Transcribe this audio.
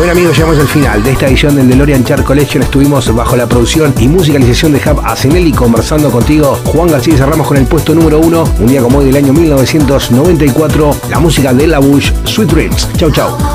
Bueno amigos, llegamos al final de esta edición del DeLorean Chart Collection. Estuvimos bajo la producción y musicalización de Hub Asenelli, conversando contigo, Juan García, y cerramos con el puesto número 1, un día como hoy del año 1994, la música de La Bush, Sweet Dreams. Chau chau.